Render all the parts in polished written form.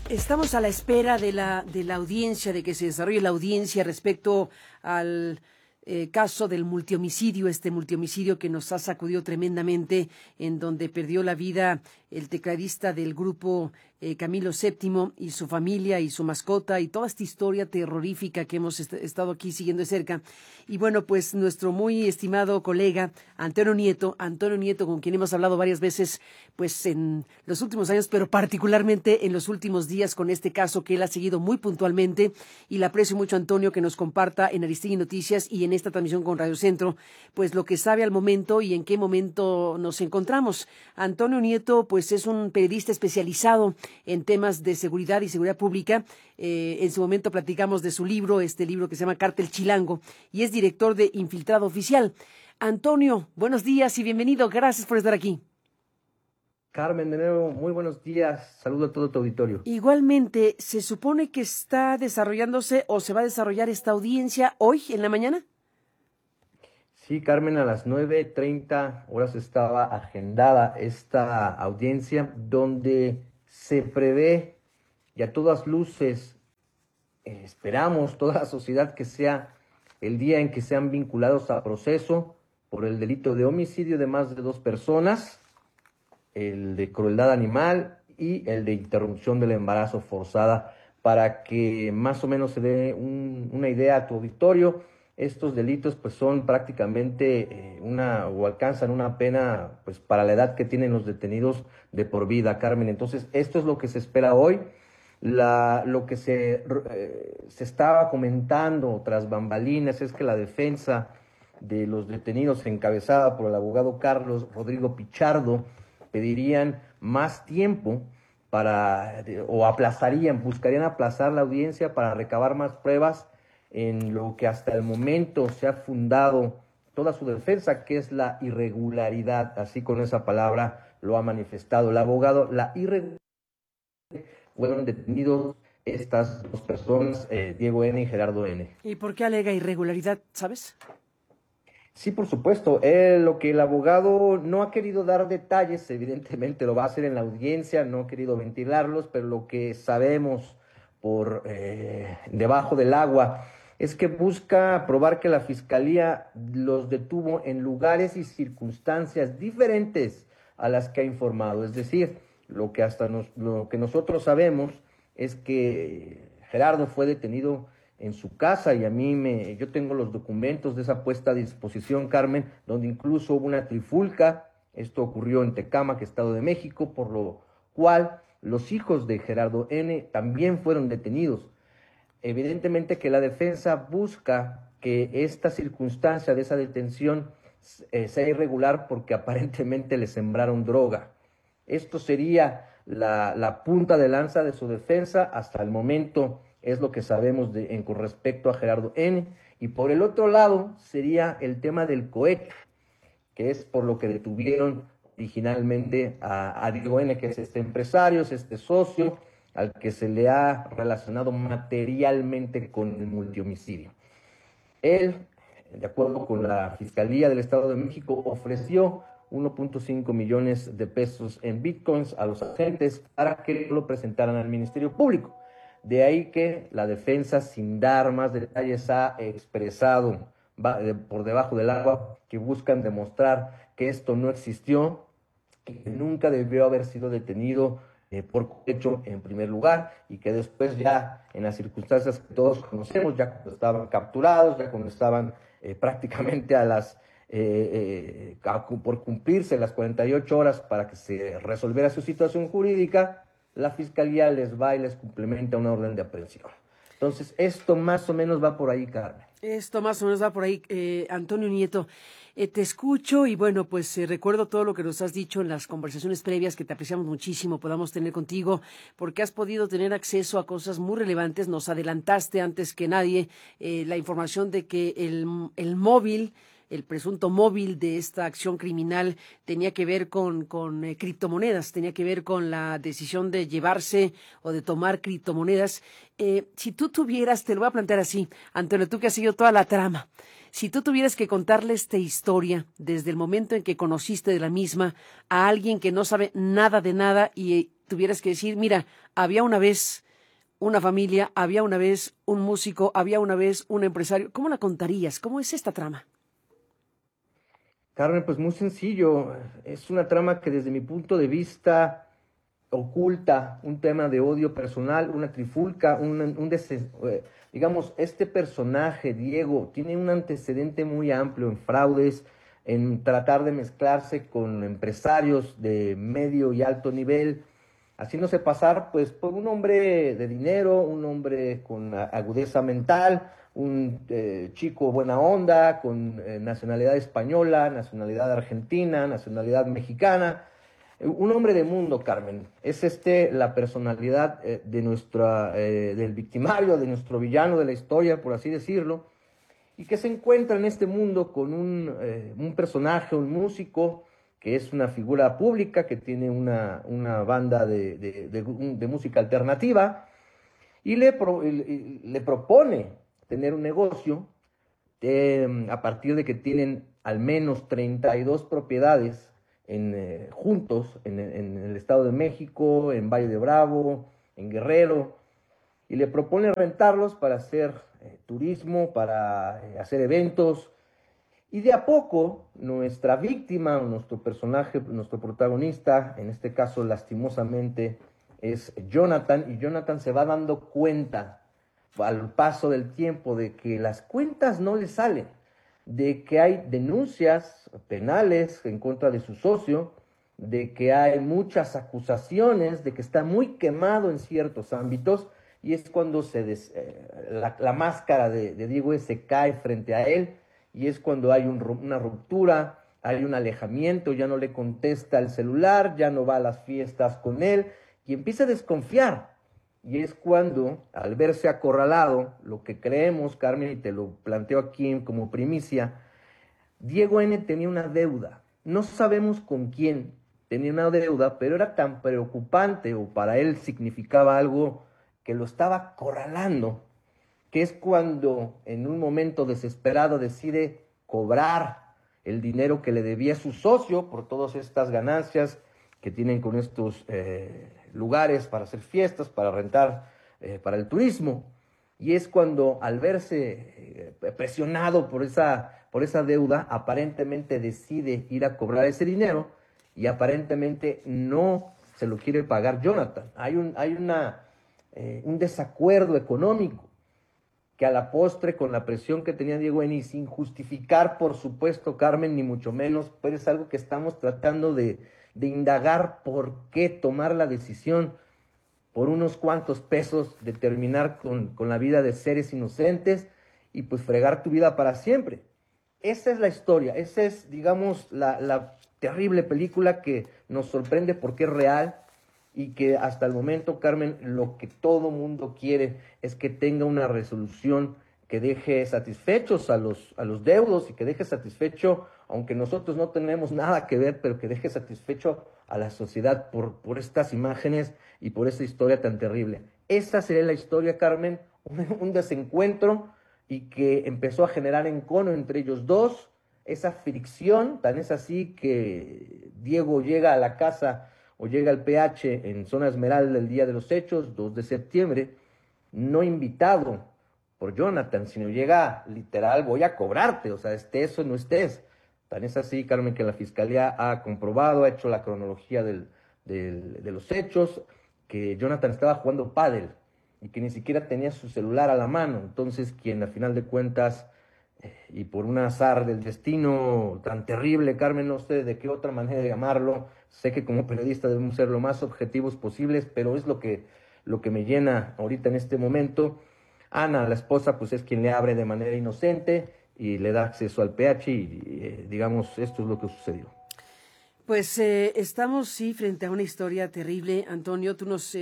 Estamos a la espera de la audiencia, de que se desarrolle la audiencia respecto al caso del multihomicidio, este multihomicidio que nos ha sacudido tremendamente, en donde perdió la vida el tecladista del grupo Camilo VII y su familia y su mascota y toda esta historia terrorífica que hemos estado aquí siguiendo de cerca. Y bueno, pues nuestro muy estimado colega Antonio Nieto, con quien hemos hablado varias veces pues en los últimos años, pero particularmente en los últimos días con este caso que él ha seguido muy puntualmente, y le aprecio mucho, Antonio, que nos comparta en Aristegui Noticias y en esta transmisión con Radio Centro, pues lo que sabe al momento y en qué momento nos encontramos. Antonio Nieto, pues es un periodista especializado en temas de seguridad y seguridad pública. En su momento platicamos de su libro, este libro que se llama Cártel Chilango, y es director de Infiltrado Oficial. Antonio, buenos días y bienvenido. Gracias por estar aquí. Carmen, de nuevo, muy buenos días. Saludo a todo tu auditorio. Igualmente, ¿se supone que está desarrollándose o se va a desarrollar esta audiencia hoy en la mañana? Sí, Carmen, a las 9:30 horas estaba agendada esta audiencia donde se prevé y a todas luces esperamos toda la sociedad que sea el día en que sean vinculados a proceso por el delito de homicidio de más de 2 personas, el de crueldad animal y el de interrupción del embarazo forzada, para que más o menos se dé una idea a tu auditorio. Estos delitos pues son prácticamente o alcanzan una pena pues para la edad que tienen los detenidos de por vida, Carmen. Entonces esto es lo que se espera hoy. Lo que se estaba comentando tras bambalinas es que la defensa de los detenidos, encabezada por el abogado Carlos Rodrigo Pichardo, pedirían más tiempo buscarían aplazar la audiencia para recabar más pruebas en lo que hasta el momento se ha fundado toda su defensa, que es la irregularidad, así con esa palabra lo ha manifestado el abogado. La irregularidad, fueron detenidos estas 2 personas, Diego N. y Gerardo N. ¿Y por qué alega irregularidad, sabes? Sí, por supuesto. Lo que el abogado no ha querido dar detalles, evidentemente lo va a hacer en la audiencia, no ha querido ventilarlos, pero lo que sabemos por debajo del agua es que busca probar que la fiscalía los detuvo en lugares y circunstancias diferentes a las que ha informado. Es decir, lo que nosotros sabemos es que Gerardo fue detenido en su casa, y yo tengo los documentos de esa puesta a disposición, Carmen, donde incluso hubo una trifulca. Esto ocurrió en Tecámac, Estado de México, por lo cual los hijos de Gerardo N. también fueron detenidos. Evidentemente que la defensa busca que esta circunstancia de esa detención sea irregular porque aparentemente le sembraron droga. Esto sería la punta de lanza de su defensa hasta el momento. Es lo que sabemos con respecto a Gerardo N. Y por el otro lado sería el tema del cohecho, que es por lo que detuvieron originalmente a Diego N., que es este empresario, es este socio, al que se le ha relacionado materialmente con el multihomicidio. Él, de acuerdo con la Fiscalía del Estado de México, ofreció 1.5 millones de pesos en bitcoins a los agentes para que lo presentaran al Ministerio Público. De ahí que la defensa, sin dar más detalles, ha expresado por debajo del agua que buscan demostrar que esto no existió, que nunca debió haber sido detenido por cohecho en primer lugar, y que después, ya en las circunstancias que todos conocemos, ya cuando estaban capturados, ya cuando estaban prácticamente por cumplirse las 48 horas para que se resolviera su situación jurídica, la Fiscalía les va y les complementa una orden de aprehensión. Entonces, esto más o menos va por ahí, Carmen. Esto más o menos va por ahí, Antonio Nieto. Te escucho y bueno, pues recuerdo todo lo que nos has dicho en las conversaciones previas, que te apreciamos muchísimo, podamos tener contigo, porque has podido tener acceso a cosas muy relevantes. Nos adelantaste antes que nadie la información de que el presunto móvil de esta acción criminal tenía que ver con criptomonedas, tenía que ver con la decisión de llevarse o de tomar criptomonedas. Si tú tuvieras, te lo voy a plantear así, Antonio, tú que has seguido toda la trama, si tú tuvieras que contarle esta historia desde el momento en que conociste de la misma a alguien que no sabe nada de nada y tuvieras que decir, mira, había una vez una familia, había una vez un músico, había una vez un empresario, ¿cómo la contarías? ¿Cómo es esta trama? Carmen, pues muy sencillo. Es una trama que desde mi punto de vista oculta un tema de odio personal, una trifulca, digamos, este personaje, Diego, tiene un antecedente muy amplio en fraudes, en tratar de mezclarse con empresarios de medio y alto nivel, haciéndose pasar pues por un hombre de dinero, un hombre con agudeza mental, un chico buena onda, con nacionalidad española, nacionalidad argentina, nacionalidad mexicana, un hombre de mundo, Carmen. Es la personalidad del victimario, de nuestro villano de la historia, por así decirlo, y que se encuentra en este mundo con un personaje, un músico, que es una figura pública, que tiene una banda de música alternativa, y le propone tener un negocio a partir de que tienen al menos 32 propiedades juntos en el Estado de México, en Valle de Bravo, en Guerrero, y le propone rentarlos para hacer turismo, para hacer eventos. Y de a poco, nuestra víctima, nuestro personaje, nuestro protagonista, en este caso lastimosamente, es Jonathan, y Jonathan se va dando cuenta al paso del tiempo de que las cuentas no le salen, de que hay denuncias penales en contra de su socio, de que hay muchas acusaciones, de que está muy quemado en ciertos ámbitos, y es cuando la máscara de Diego se cae frente a él, y es cuando hay una ruptura, hay un alejamiento, ya no le contesta el celular, ya no va a las fiestas con él, y empieza a desconfiar. Y es cuando, al verse acorralado, lo que creemos, Carmen, y te lo planteo aquí como primicia, Diego N. tenía una deuda. No sabemos con quién tenía una deuda, pero era tan preocupante, o para él significaba algo que lo estaba acorralando, que es cuando en un momento desesperado decide cobrar el dinero que le debía su socio por todas estas ganancias que tienen con estos lugares para hacer fiestas, para rentar, para el turismo. Y es cuando, al verse presionado por esa deuda, aparentemente decide ir a cobrar ese dinero, y aparentemente no se lo quiere pagar Jonathan. Hay un desacuerdo económico que a la postre, con la presión que tenía Diego Eni, sin justificar, por supuesto, Carmen, ni mucho menos, pero es algo que estamos tratando de indagar por qué tomar la decisión por unos cuantos pesos de terminar con la vida de seres inocentes y pues fregar tu vida para siempre. Esa es la historia, esa es, digamos, la terrible película que nos sorprende porque es real, y que hasta el momento, Carmen, lo que todo mundo quiere es que tenga una resolución que deje satisfechos a los deudos, y que deje satisfecho, aunque nosotros no tenemos nada que ver, pero que deje satisfecho a la sociedad por estas imágenes y por esta historia tan terrible. Esa sería la historia, Carmen, un desencuentro, y que empezó a generar encono entre ellos dos, esa fricción, tan es así que Diego llega a la casa, o llega al PH en Zona Esmeralda el día de los hechos, 2 de septiembre, no invitado por Jonathan, sino llega literal, voy a cobrarte, o sea, estés o no estés. Tan es así, Carmen, que la Fiscalía ha comprobado, ha hecho la cronología de los hechos, que Jonathan estaba jugando pádel y que ni siquiera tenía su celular a la mano. Entonces, quien a final de cuentas, y por un azar del destino tan terrible, Carmen, no sé de qué otra manera de llamarlo, sé que como periodista debemos ser lo más objetivos posibles, pero es lo que me llena ahorita en este momento. Ana, la esposa, pues es quien le abre de manera inocente y le da acceso al PH, y digamos, esto es lo que sucedió. Pues estamos, sí, frente a una historia terrible. Antonio,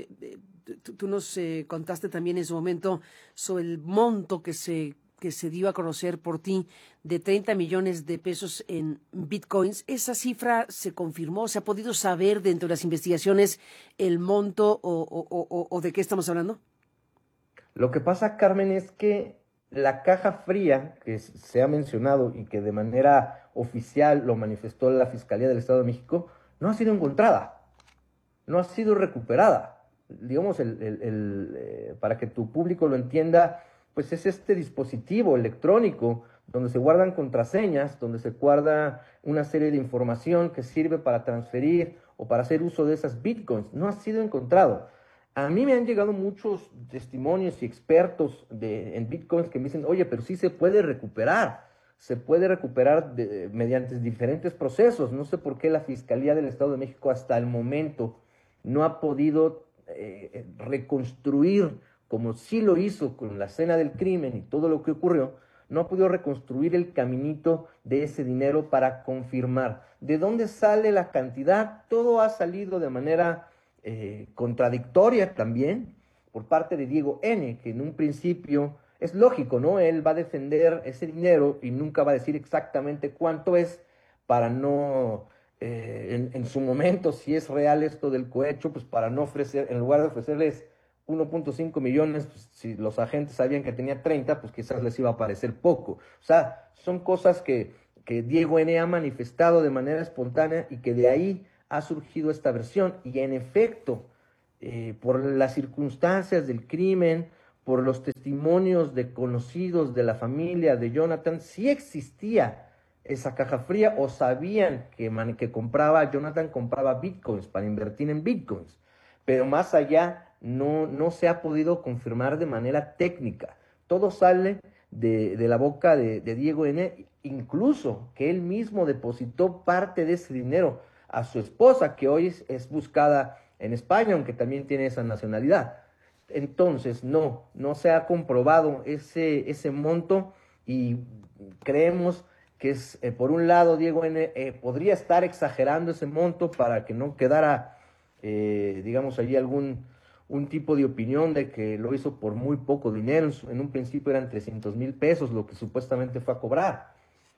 tú nos contaste también en su momento sobre el monto que se dio a conocer por ti de 30 millones de pesos en bitcoins. ¿Esa cifra se confirmó? ¿Se ha podido saber dentro de las investigaciones el monto o de qué estamos hablando? Lo que pasa, Carmen, es que la caja fría que se ha mencionado y que de manera oficial lo manifestó la Fiscalía del Estado de México no ha sido encontrada. no ha sido recuperada. Digamos, para que tu público lo entienda, pues es este dispositivo electrónico donde se guardan contraseñas, donde se guarda una serie de información que sirve para transferir o para hacer uso de esas bitcoins. No ha sido encontrado. A mí me han llegado muchos testimonios y expertos en bitcoins que me dicen, oye, pero sí se puede recuperar mediante diferentes procesos. No sé por qué la Fiscalía del Estado de México hasta el momento no ha podido reconstruir, como sí lo hizo con la escena del crimen y todo lo que ocurrió, no ha podido reconstruir el caminito de ese dinero para confirmar de dónde sale la cantidad. Todo ha salido de manera contradictoria también por parte de Diego N., que en un principio es lógico, ¿no? Él va a defender ese dinero y nunca va a decir exactamente cuánto es para no, en su momento, si es real esto del cohecho, pues para no ofrecer, en lugar de ofrecerles 1.5 millones, pues, si los agentes sabían que tenía 30, pues quizás les iba a parecer poco. O sea, son cosas que Diego N. ha manifestado de manera espontánea y que de ahí ha surgido esta versión. Y en efecto, por las circunstancias del crimen, por los testimonios de conocidos de la familia de Jonathan, sí existía esa caja fría o sabían que Jonathan compraba bitcoins para invertir en bitcoins. Pero más allá no se ha podido confirmar de manera técnica. Todo sale de la boca de Diego N., incluso que él mismo depositó parte de ese dinero a su esposa, que hoy es buscada en España, aunque también tiene esa nacionalidad. Entonces, no se ha comprobado ese monto y creemos que es, por un lado, Diego N. Podría estar exagerando ese monto para que no quedara, digamos, allí un tipo de opinión de que lo hizo por muy poco dinero. En un principio eran 300,000 pesos lo que supuestamente fue a cobrar.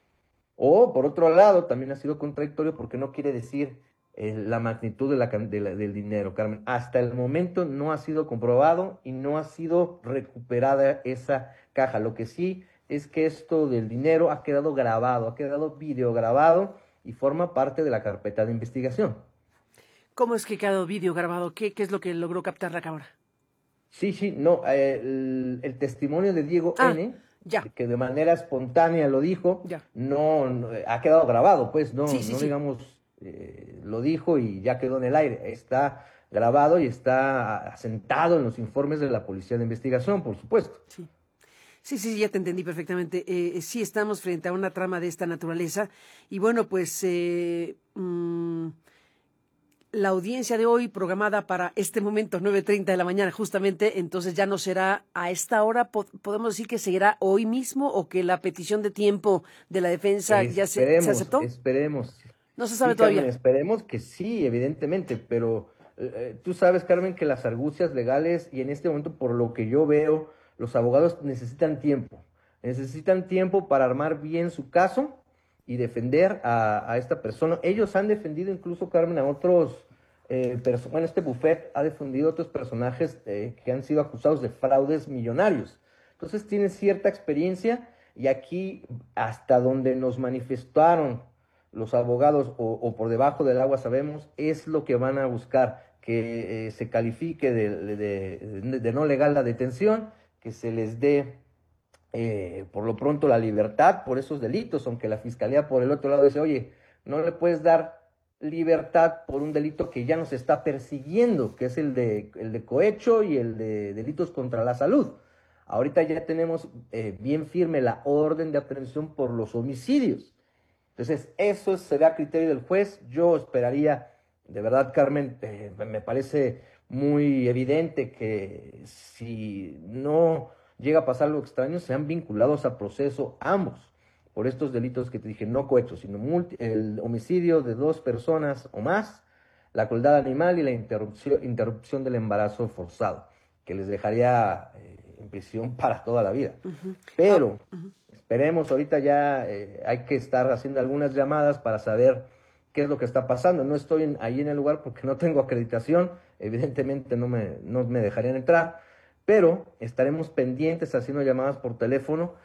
O, por otro lado, también ha sido contradictorio porque no quiere decir la magnitud del dinero, Carmen. Hasta el momento no ha sido comprobado y no ha sido recuperada esa caja. Lo que sí es que esto del dinero ha quedado grabado, ha quedado videograbado y forma parte de la carpeta de investigación. ¿Cómo es que quedó vídeo grabado? ¿Qué es lo que logró captar la cámara? Sí, no, el testimonio de Diego N., ya, que de manera espontánea lo dijo, ya. no ha quedado grabado, pues Sí, no sí. digamos, lo dijo y ya quedó en el aire. Está grabado y está asentado en los informes de la Policía de Investigación, por supuesto. Sí. Sí, ya te entendí perfectamente. Sí estamos frente a una trama de esta naturaleza y bueno, pues la audiencia de hoy programada para este momento, 9:30 de la mañana, justamente, entonces ya no será a esta hora, podemos decir que seguirá hoy mismo o que la petición de tiempo de la defensa ya se aceptó. Esperemos. No se sabe Sí, Carmen, todavía. esperemos que sí, evidentemente, pero tú sabes, Carmen, que las argucias legales y en este momento, por lo que yo veo, los abogados necesitan tiempo para armar bien su caso y defender a esta persona. Ellos han defendido incluso, Carmen, a otros bueno, este buffet ha defendido a otros personajes que han sido acusados de fraudes millonarios. Entonces tienen cierta experiencia y aquí, hasta donde nos manifestaron los abogados o por debajo del agua sabemos, es lo que van a buscar, que se califique de no legal la detención, que se les dé por lo pronto la libertad por esos delitos, aunque la fiscalía por el otro lado dice, oye, no le puedes dar libertad por un delito que ya nos está persiguiendo, que es el de cohecho y el de delitos contra la salud. Ahorita ya tenemos bien firme la orden de aprehensión por los homicidios. Entonces, eso será criterio del juez. Yo esperaría, de verdad, Carmen, me parece muy evidente que si no llega a pasar algo extraño, sean vinculados a proceso ambos por estos delitos que te dije, no cohecho, sino el homicidio de 2 personas o más, la crueldad animal y la interrupción del embarazo forzado, que les dejaría en prisión para toda la vida. Pero esperemos, ahorita ya hay que estar haciendo algunas llamadas para saber qué es lo que está pasando. No estoy ahí en el lugar porque no tengo acreditación, evidentemente no me dejarían entrar, pero estaremos pendientes haciendo llamadas por teléfono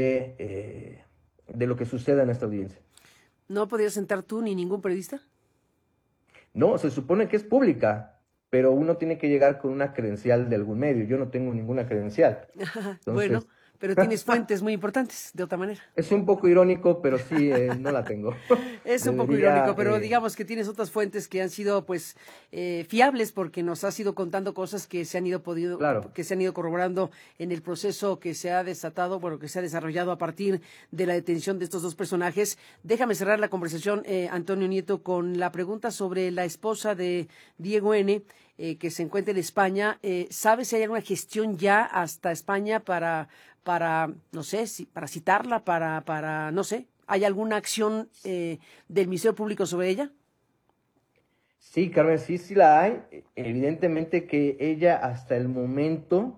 de lo que suceda en esta audiencia. ¿No podías entrar tú ni ningún periodista? No, se supone que es pública. pero uno tiene que llegar con una credencial de algún medio. Yo no tengo ninguna credencial. Bueno, Entonces, pero tienes fuentes muy importantes, de otra manera. es un poco irónico, pero sí, no la tengo. Es un poco irónico, Debería, pero digamos que tienes otras fuentes que han sido pues fiables porque nos has ido contando cosas que se han claro. que se han ido corroborando en el proceso que se ha desatado, bueno, que se ha desarrollado a partir de la detención de estos dos personajes. Déjame cerrar la conversación, Antonio Nieto, con la pregunta sobre la esposa de Diego N., que se encuentra en España. ¿Sabes si hay alguna gestión ya hasta España para no sé, para citarla, no sé, ¿hay alguna acción del Ministerio Público sobre ella? Sí, Carmen, sí, sí la hay. Evidentemente que ella hasta el momento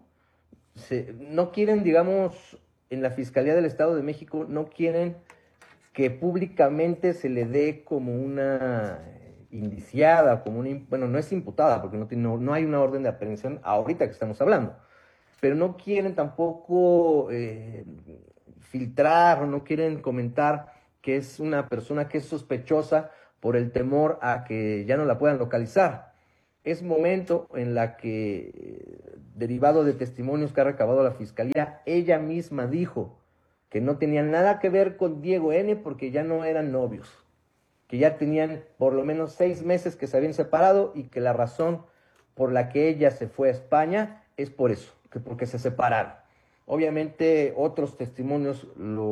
no quieren, digamos, en la Fiscalía del Estado de México, no quieren que públicamente se le dé como una indiciada, como una, bueno, no es imputada, porque no hay una orden de aprehensión ahorita que estamos hablando, pero no quieren tampoco filtrar o no quieren comentar que es una persona que es sospechosa por el temor a que ya no la puedan localizar. Es momento en la que, derivado de testimonios que ha recabado la Fiscalía, ella misma dijo que no tenía nada que ver con Diego N. porque ya no eran novios, que ya tenían por lo menos 6 meses que se habían separado y que la razón por la que ella se fue a España es por eso, que porque se separaron. Obviamente otros testimonios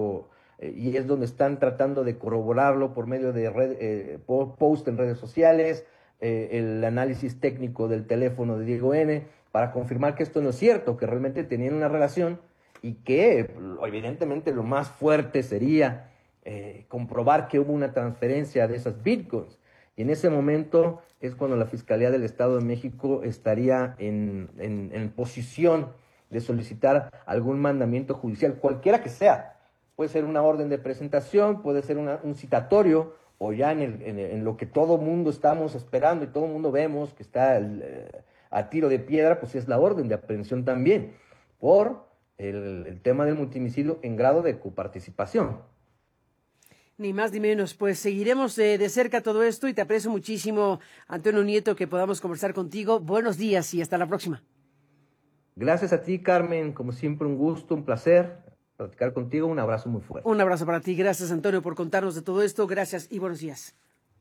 y es donde están tratando de corroborarlo por medio de post en redes sociales, el análisis técnico del teléfono de Diego N. para confirmar que esto no es cierto, que realmente tenían una relación y que evidentemente lo más fuerte sería comprobar que hubo una transferencia de esas bitcoins. Y en ese momento es cuando la Fiscalía del Estado de México estaría en posición de solicitar algún mandamiento judicial, cualquiera que sea. Puede ser una orden de presentación, puede ser un citatorio, o ya en lo que todo mundo estamos esperando y todo mundo vemos que está a tiro de piedra, pues es la orden de aprehensión también, por el tema del multimicidio en grado de coparticipación. Ni más ni menos, pues seguiremos de cerca todo esto y te aprecio muchísimo, Antonio Nieto, que podamos conversar contigo. Buenos días y hasta la próxima. Gracias a ti, Carmen, como siempre un gusto, un placer platicar contigo, un abrazo muy fuerte. Un abrazo para ti, gracias Antonio por contarnos de todo esto, gracias y buenos días.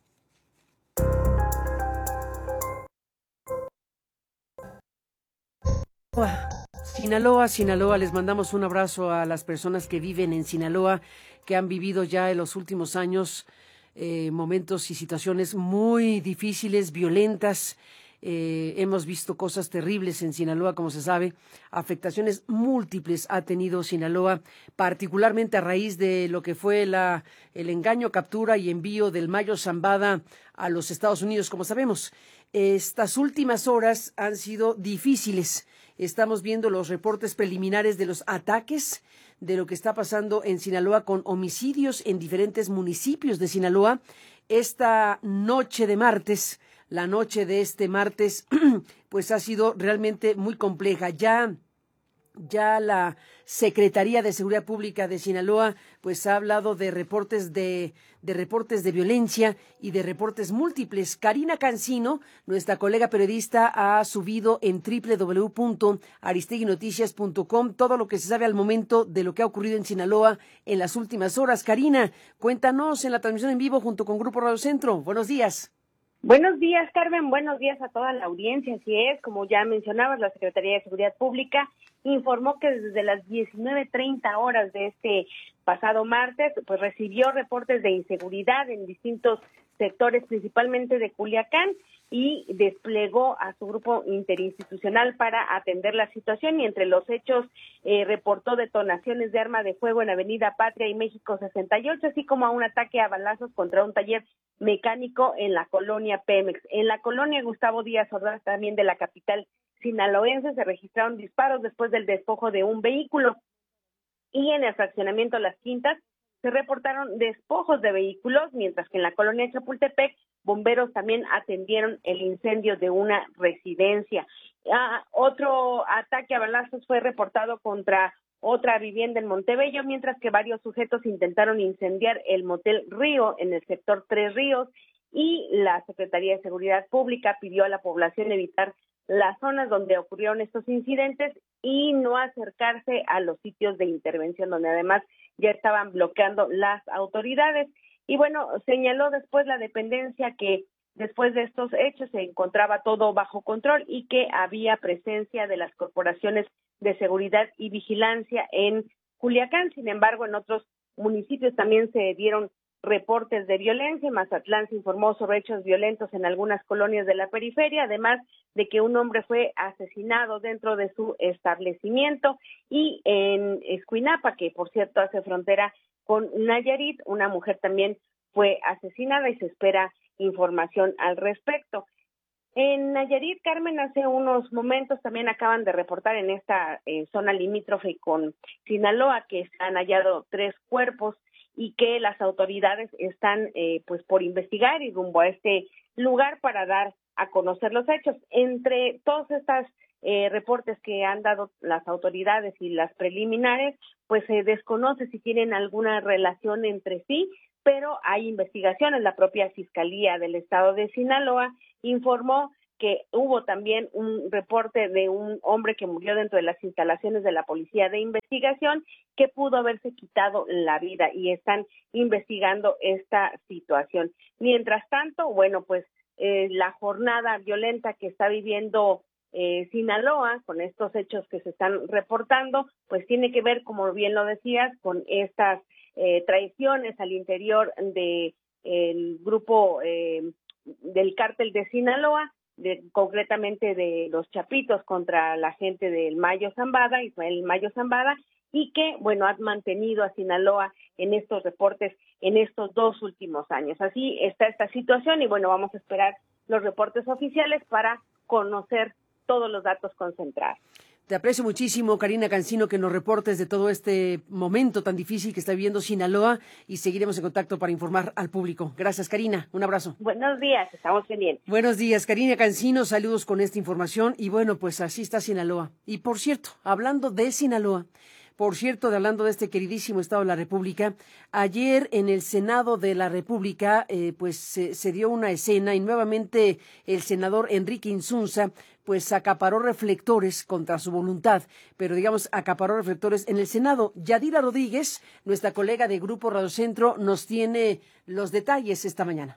Sinaloa, les mandamos un abrazo a las personas que viven en Sinaloa, que han vivido ya en los últimos años momentos y situaciones muy difíciles, violentas. Hemos visto cosas terribles en Sinaloa, como se sabe, afectaciones múltiples ha tenido Sinaloa, particularmente a raíz de lo que fue el engaño, captura y envío del Mayo Zambada a los Estados Unidos, como sabemos. Estas últimas horas han sido difíciles. Estamos viendo los reportes preliminares de los ataques, de lo que está pasando en Sinaloa con homicidios en diferentes municipios de Sinaloa. Esta noche de martes, la noche de este martes, pues ha sido realmente muy compleja. Ya la Secretaría de Seguridad Pública de Sinaloa pues ha hablado de reportes de violencia y de reportes múltiples. Karina Cancino, nuestra colega periodista, ha subido en www.aristeguinoticias.com todo lo que se sabe al momento de lo que ha ocurrido en Sinaloa en las últimas horas. Karina, cuéntanos en la transmisión en vivo junto con Grupo Radio Centro. Buenos días. Buenos días, Carmen. Buenos días a toda la audiencia. Así es, como ya mencionabas, la Secretaría de Seguridad Pública informó que desde las 19:30 horas de este pasado martes, pues recibió reportes de inseguridad en distintos sectores, principalmente de Culiacán, y desplegó a su grupo interinstitucional para atender la situación. Y entre los hechos reportó detonaciones de arma de fuego en Avenida Patria y México 68, así como a un ataque a balazos contra un taller mecánico en la colonia Pemex. En la colonia Gustavo Díaz Ordaz, también de la capital sinaloense, se registraron disparos después del despojo de un vehículo. Y en el fraccionamiento Las Quintas se reportaron despojos de vehículos, mientras que en la colonia Chapultepec, bomberos también atendieron el incendio de una residencia. Otro ataque a balazos fue reportado contra otra vivienda en Montebello, mientras que varios sujetos intentaron incendiar el motel Río en el sector Tres Ríos. y la Secretaría de Seguridad Pública pidió a la población evitar las zonas donde ocurrieron estos incidentes y no acercarse a los sitios de intervención, donde además ya estaban bloqueando las autoridades. Y bueno, señaló después la dependencia que después de estos hechos se encontraba todo bajo control y que había presencia de las corporaciones de seguridad y vigilancia en Culiacán. Sin embargo, en otros municipios también se dieron reportes de violencia. En Mazatlán se informó sobre hechos violentos en algunas colonias de la periferia, además de que un hombre fue asesinado dentro de su establecimiento, y en Escuinapa, que por cierto hace frontera con Nayarit, una mujer también fue asesinada y se espera información al respecto. En Nayarit, Carmen, hace unos momentos también acaban de reportar en esta zona limítrofe con Sinaloa que se han hallado 3 cuerpos y que las autoridades están pues por investigar y rumbo a este lugar para dar a conocer los hechos. Entre todos estos reportes que han dado las autoridades y las preliminares, pues se desconoce si tienen alguna relación entre sí, pero hay investigaciones. La propia Fiscalía del Estado de Sinaloa informó que hubo también un reporte de un hombre que murió dentro de las instalaciones de la Policía de Investigación, que pudo haberse quitado la vida, y están investigando esta situación. Mientras tanto, bueno, pues la jornada violenta que está viviendo Sinaloa con estos hechos que se están reportando, pues tiene que ver, como bien lo decías, con estas traiciones al interior de el grupo del cártel de Sinaloa, concretamente de los Chapitos contra la gente del Mayo Zambada, Ismael Mayo Zambada, y que, bueno, ha mantenido a Sinaloa en estos reportes en estos 2 últimos años. Así está esta situación y, bueno, vamos a esperar los reportes oficiales para conocer todos los datos concentrados. Te aprecio muchísimo, Karina Cancino, que nos reportes de todo este momento tan difícil que está viviendo Sinaloa, y seguiremos en contacto para informar al público. Gracias, Karina. Un abrazo. Buenos días, estamos pendientes. Buenos días, Karina Cancino. Saludos con esta información. Y bueno, pues así está Sinaloa. Y por cierto, hablando de Sinaloa, hablando de este queridísimo Estado de la República, ayer en el Senado de la República pues se dio una escena y nuevamente el senador Enrique Insunza pues acaparó reflectores contra su voluntad, pero digamos acaparó reflectores en el Senado. Yadira Rodríguez, nuestra colega de Grupo Radio Centro, nos tiene los detalles esta mañana.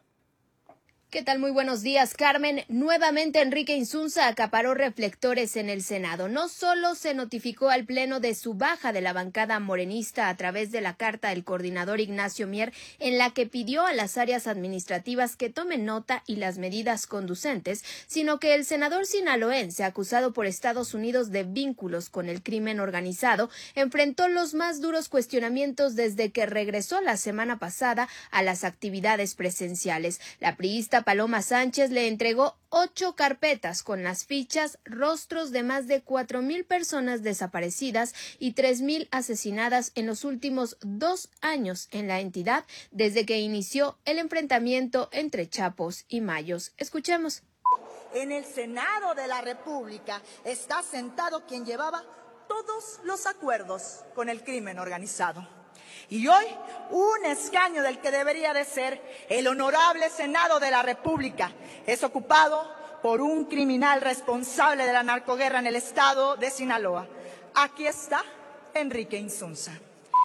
¿Qué tal? Muy buenos días, Carmen. Nuevamente Enrique Insunza acaparó reflectores en el Senado. No solo se notificó al Pleno de su baja de la bancada morenista a través de la carta del coordinador Ignacio Mier, en la que pidió a las áreas administrativas que tomen nota y las medidas conducentes, sino que el senador sinaloense, acusado por Estados Unidos de vínculos con el crimen organizado, enfrentó los más duros cuestionamientos desde que regresó la semana pasada a las actividades presenciales. La priista Paloma Sánchez le entregó 8 carpetas con las fichas, rostros de más de 4,000 personas desaparecidas y 3,000 asesinadas en los últimos 2 años en la entidad, desde que inició el enfrentamiento entre Chapos y Mayos. Escuchemos. En el Senado de la República está sentado quien llevaba todos los acuerdos con el crimen organizado. Y hoy, un escaño del que debería de ser el honorable Senado de la República es ocupado por un criminal responsable de la narcoguerra en el estado de Sinaloa. Aquí está Enrique Insunza.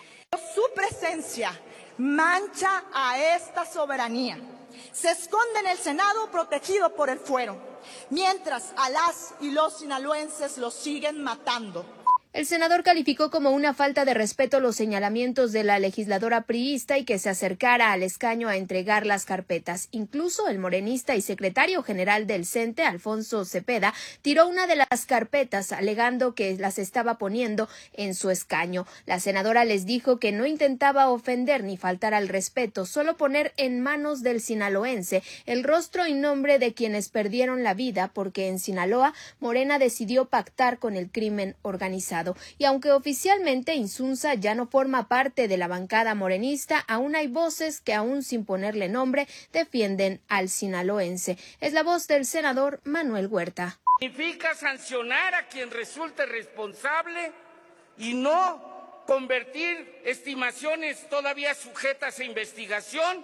Su presencia mancha a esta soberanía. Se esconde en el Senado protegido por el fuero, mientras a las y los sinaloenses lo siguen matando. El senador calificó como una falta de respeto los señalamientos de la legisladora priista y que se acercara al escaño a entregar las carpetas. Incluso el morenista y secretario general del CENTE, Alfonso Cepeda, tiró una de las carpetas alegando que las estaba poniendo en su escaño. La senadora les dijo que no intentaba ofender ni faltar al respeto, solo poner en manos del sinaloense el rostro y nombre de quienes perdieron la vida porque en Sinaloa Morena decidió pactar con el crimen organizado. Y aunque oficialmente Insunza ya no forma parte de la bancada morenista, aún hay voces que, aún sin ponerle nombre, defienden al sinaloense. Es la voz del senador Manuel Huerta. Significa sancionar a quien resulte responsable y no convertir estimaciones todavía sujetas a investigación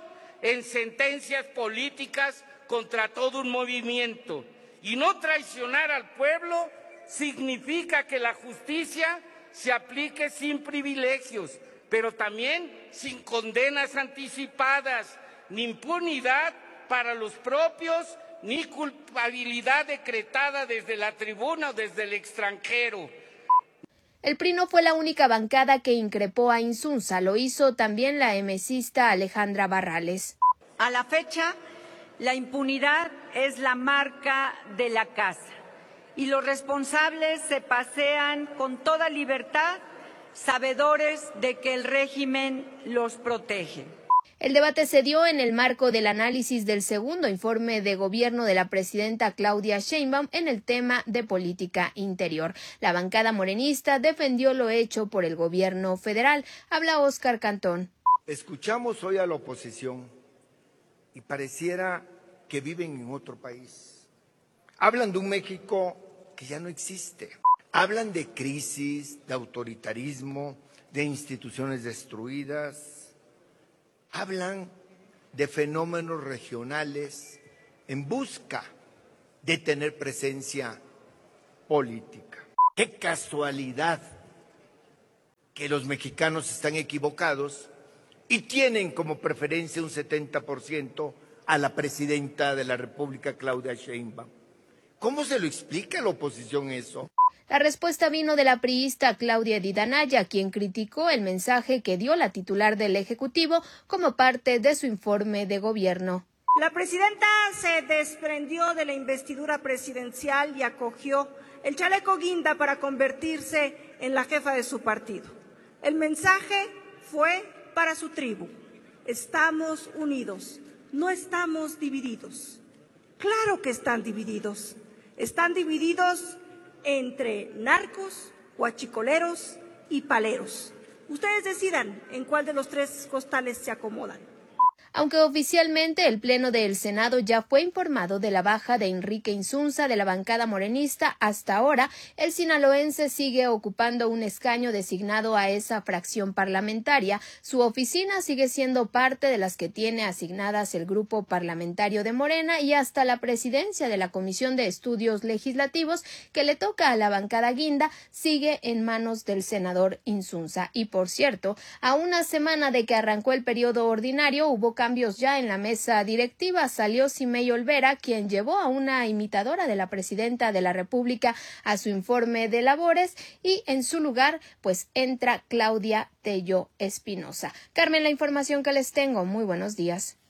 en sentencias políticas contra todo un movimiento. Y no traicionar al pueblo significa que la justicia se aplique sin privilegios, pero también sin condenas anticipadas, ni impunidad para los propios, ni culpabilidad decretada desde la tribuna o desde el extranjero. El PRI no fue la única bancada que increpó a Insunza, lo hizo también la emesista Alejandra Barrales. A la fecha, la impunidad es la marca de la casa y los responsables se pasean con toda libertad, sabedores de que el régimen los protege. El debate se dio en el marco del análisis del segundo informe de gobierno de la presidenta Claudia Sheinbaum en el tema de política interior. La bancada morenista defendió lo hecho por el gobierno federal. Habla Óscar Cantón. Escuchamos hoy a la oposición y pareciera que viven en otro país. Hablan de un México que ya no existe. Hablan de crisis, de autoritarismo, de instituciones destruidas. Hablan de fenómenos regionales en busca de tener presencia política. ¡Qué casualidad que los mexicanos están equivocados y tienen como preferencia un 70% a la presidenta de la República, Claudia Sheinbaum! ¿Cómo se lo explica a la oposición eso? La respuesta vino de la priista Claudia Edith Anaya, quien criticó el mensaje que dio la titular del Ejecutivo como parte de su informe de gobierno. La presidenta se desprendió de la investidura presidencial y acogió el chaleco guinda para convertirse en la jefa de su partido. El mensaje fue para su tribu. Estamos unidos, no estamos divididos. Claro que están divididos. Están divididos entre narcos, huachicoleros y paleros. Ustedes decidan en cuál de los tres costales se acomodan. Aunque oficialmente el Pleno del Senado ya fue informado de la baja de Enrique Insunza de la bancada morenista, hasta ahora el sinaloense sigue ocupando un escaño designado a esa fracción parlamentaria. Su oficina sigue siendo parte de las que tiene asignadas el grupo parlamentario de Morena y hasta la presidencia de la Comisión de Estudios Legislativos, que le toca a la bancada guinda, sigue en manos del senador Insunza. Y por cierto, a una semana de que arrancó el periodo ordinario, hubo cambios ya en la mesa directiva. Salió Simei Olvera, quien llevó a una imitadora de la presidenta de la República a su informe de labores, y en su lugar pues entra Claudia Tello Espinosa. Carmen, la información que les tengo. Muy buenos días.